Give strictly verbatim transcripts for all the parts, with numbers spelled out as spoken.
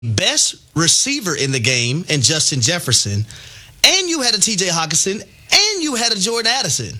best receiver in the game in Justin Jefferson, and you had a T J Hockenson, and you had a Jordan Addison.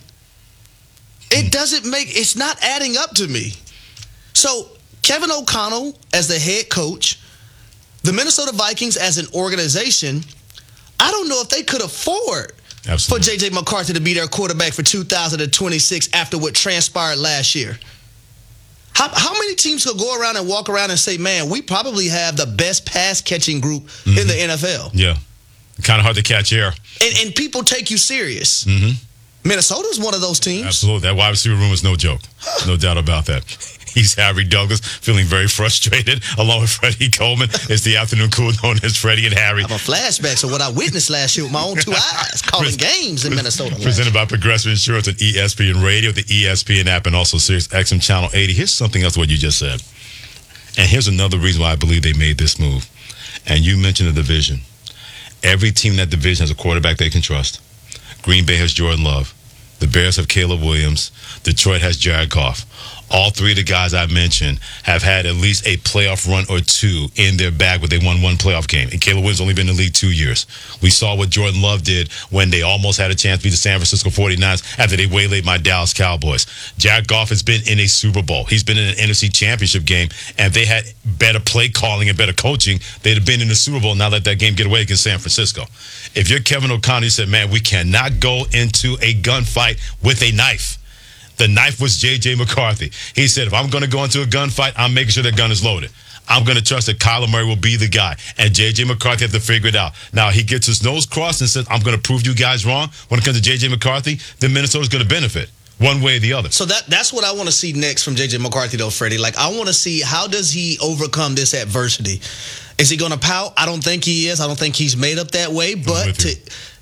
It doesn't make, it's not adding up to me. So Kevin O'Connell as the head coach, the Minnesota Vikings as an organization, I don't know if they could afford Absolutely. for J J McCarthy to be their quarterback for two thousand twenty-six after what transpired last year. How, how many teams could go around and walk around and say, man, we probably have the best pass-catching group mm-hmm. in the N F L? Yeah. Kind of hard to catch air. And, and people take you serious. Mm-hmm. Minnesota's one of those teams. Absolutely. That wide receiver room is no joke. No doubt about that. He's Harry Douglas, feeling very frustrated, along with Freddie Coleman. It's the afternoon crew known as Freddie and Harry. I have a flashback to what I witnessed last year with my own two eyes, calling games in Minnesota. Presented by Progressive Insurance on E S P N Radio, the E S P N app, and also Sirius X M Channel eighty. Here's something else what you just said. And here's another reason why I believe they made this move. And you mentioned the division. Every team in that division has a quarterback they can trust. Green Bay has Jordan Love. The Bears have Caleb Williams. Detroit has Jared Goff. All three of the guys I mentioned have had at least a playoff run or two in their bag, but they won one playoff game. And Caleb Williams only been in the league two years. We saw what Jordan Love did when they almost had a chance to beat the San Francisco forty-niners after they waylaid my Dallas Cowboys. Jared Goff has been in a Super Bowl. He's been in an N F C Championship game, and if they had better play calling and better coaching, they'd have been in the Super Bowl and not let that game get away against San Francisco. If you're Kevin O'Connell, you said, man, we cannot go into a gunfight with a knife. The knife was J J McCarthy. He said, if I'm going to go into a gunfight, I'm making sure the gun is loaded. I'm going to trust that Kyler Murray will be the guy. And J J McCarthy had to figure it out. Now, he gets his nose crossed and says, I'm going to prove you guys wrong. When it comes to J J McCarthy, then Minnesota's going to benefit one way or the other. So that that's what I want to see next from J J McCarthy, though, Freddie. Like, I want to see, how does he overcome this adversity? Is he going to pout? I don't think he is. I don't think he's made up that way. But to,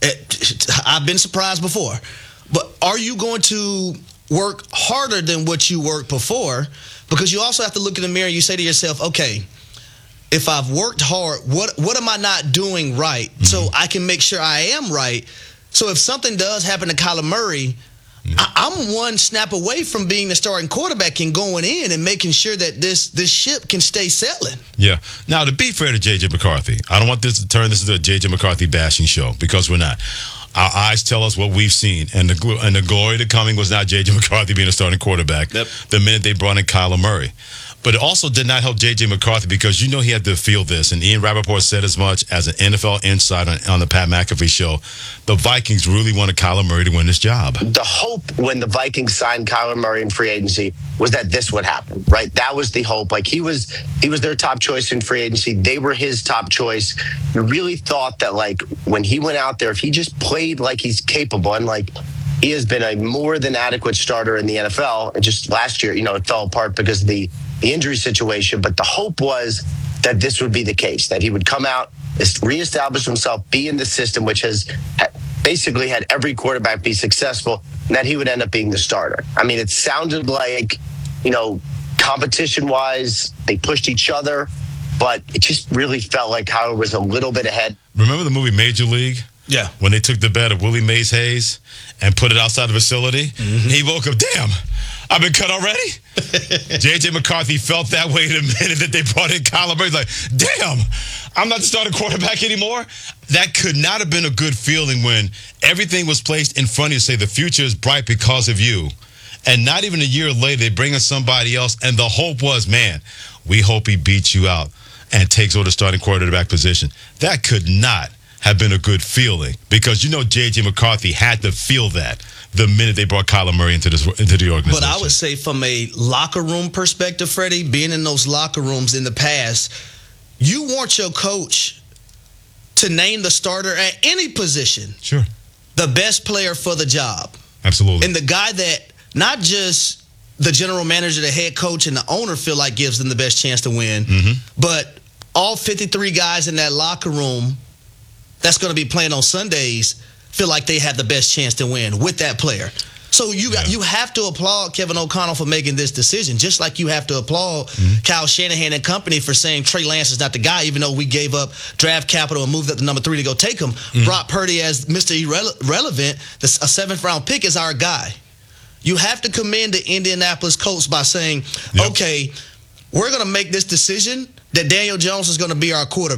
uh, I've been surprised before. But are you going to work harder than what you worked before? Because you also have to look in the mirror and you say to yourself, okay, if I've worked hard, what what am I not doing right? Mm-hmm. So I can make sure I am right. So if something does happen to Kyler Murray, mm-hmm. I, I'm one snap away from being the starting quarterback and going in and making sure that this this ship can stay sailing. Yeah. Now, to be fair to J J McCarthy, I don't want this to turn this into a J J McCarthy bashing show, because we're not. Our eyes tell us what we've seen, and the and the glory to coming was not J J McCarthy being a starting quarterback yep. the minute they brought in Kyler Murray. But it also did not help J J McCarthy, because you know he had to feel this, and Ian Rappaport said as much as an N F L insider on, on the Pat McAfee show. The Vikings really wanted Kyler Murray to win this job. The hope when the Vikings signed Kyler Murray in free agency was that this would happen, right? That was the hope. Like, he was he was their top choice in free agency. They were his top choice. You really thought that, like, when he went out there, if he just played like he's capable, and like, he has been a more than adequate starter in the N F L. And just last year, you know, it fell apart because of the, the injury situation. But the hope was that this would be the case, that he would come out, reestablish himself, be in the system, which has basically had every quarterback be successful, and that he would end up being the starter. I mean, it sounded like, you know, competition-wise, they pushed each other, but it just really felt like Kyler was a little bit ahead. Remember the movie Major League? Yeah. When they took the bet of Willie Mays Hayes and put it outside the facility, mm-hmm. he woke up, damn, I've been cut already? J J McCarthy felt that way the minute that they brought in Kyler Murray. He's like, damn, I'm not the starting quarterback anymore. That could not have been a good feeling when everything was placed in front of you to say the future is bright because of you. And not even a year later, they bring in somebody else, and the hope was, man, we hope he beats you out and takes over the starting quarterback position. That could not have been a good feeling, because you know J J McCarthy had to feel that the minute they brought Kyler Murray into this into the organization. But I would say, from a locker room perspective, Freddie, being in those locker rooms in the past, you want your coach to name the starter at any position. Sure. The best player for the job. Absolutely. And the guy that not just the general manager, the head coach, and the owner feel like gives them the best chance to win, mm-hmm. but all fifty-three guys in that locker room that's going to be playing on Sundays feel like they have the best chance to win with that player. So you got, yeah. you have to applaud Kevin O'Connell for making this decision, just like you have to applaud mm-hmm. Kyle Shanahan and company for saying Trey Lance is not the guy, even though we gave up draft capital and moved up to number three to go take him. Mm-hmm. Brock Purdy, as Mister Irrelevant, a seventh-round pick, is our guy. You have to commend the Indianapolis Colts by saying, yep. okay, we're going to make this decision, that Daniel Jones is going to be our quarterback.